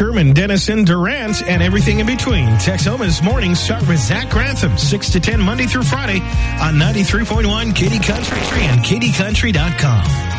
Sherman, Denison, Durant, and everything in between. Texoma's mornings start with Zach Grantham, 6 to 10 Monday through Friday on 93.1 Kitty Country and kittycountry.com.